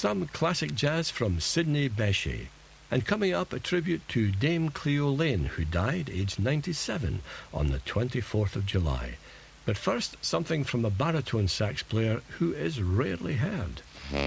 some classic jazz from Sidney Bechet. And coming up, a tribute to Dame Cleo Lane, who died aged 97 on the 24th of July. But first, something from a baritone sax player who is rarely heard.